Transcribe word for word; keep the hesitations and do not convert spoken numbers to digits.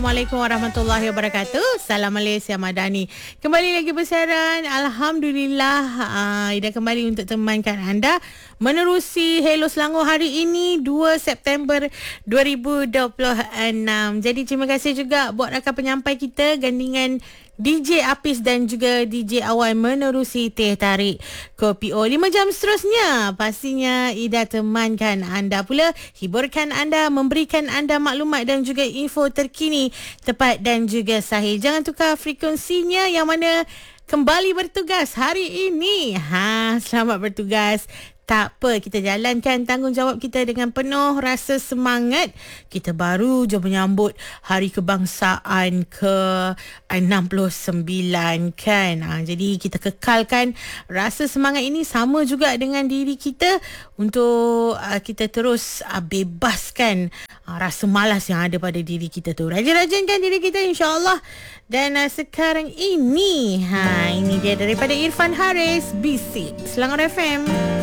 Assalamualaikum warahmatullahi wabarakatuh. Salam Malaysia Madani. Kembali lagi bersiaran. Alhamdulillah uh, Ida kembali untuk temankan anda menerusi Hello Selangor hari ini dua September dua ribu dua puluh enam. Jadi terima kasih juga buat rakan penyampai kita gandingan D J Apis dan juga D J Awal menerusi Teh Tarik Kopi O. lima jam seterusnya pastinya Ida temankan anda pula, hiburkan anda, memberikan anda maklumat dan juga info terkini, tepat dan juga sahih. Jangan tukar frekuensinya yang mana kembali bertugas hari ini. Ha, selamat bertugas. Tak apa, kita jalankan tanggungjawab kita dengan penuh rasa semangat. Kita baru je menyambut Hari Kebangsaan ke enam puluh sembilan kan. Ha, jadi kita kekalkan rasa semangat ini sama juga dengan diri kita untuk uh, kita terus uh, bebaskan uh, rasa malas yang ada pada diri kita tu. Rajin-rajinkan diri kita insya-Allah. Dan uh, sekarang ini, ha ini dia daripada Irfan Haris, B C Selangor F M.